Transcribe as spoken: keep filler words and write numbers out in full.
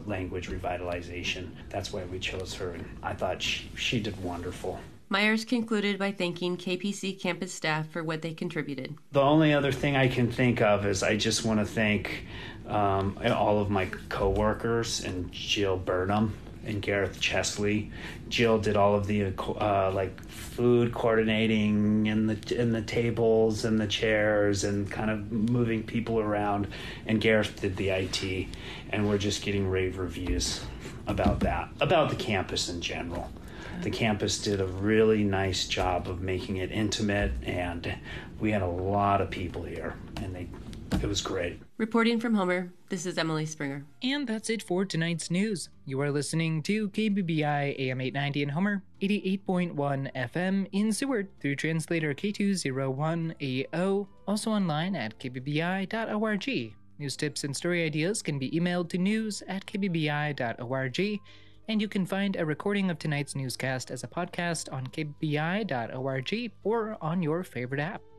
language revitalization. That's why we chose her, and I thought she, she did wonderful. Myers concluded by thanking K P C campus staff for what they contributed. The only other thing I can think of is I just want to thank um, all of my coworkers and Jill Burnham and Gareth Chesley. Jill did all of the uh, like food coordinating and the and the tables and the chairs and kind of moving people around, and Gareth did the I T, and we're just getting rave reviews about that, about the campus in general. The campus did a really nice job of making it intimate, and we had a lot of people here, and they it was great. Reporting from Homer, this is Emily Springer. And that's it for tonight's news. You are listening to K B B I A M eight ninety in Homer, eighty-eight point one F M in Seward through translator K two oh one A O, also online at k b b i dot org. News tips and story ideas can be emailed to news at k b b i dot org, and you can find a recording of tonight's newscast as a podcast on k b b i dot org or on your favorite app.